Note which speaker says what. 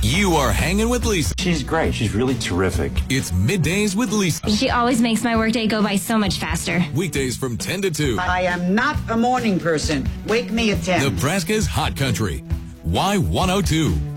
Speaker 1: You are hanging with Lisa.
Speaker 2: She's great. She's really terrific.
Speaker 1: It's Middays with Lisa.
Speaker 3: She always makes my workday go by so much faster.
Speaker 1: Weekdays from 10 to 2.
Speaker 4: I am not a morning person. Wake me at 10.
Speaker 1: Nebraska's Hot Country. Y102.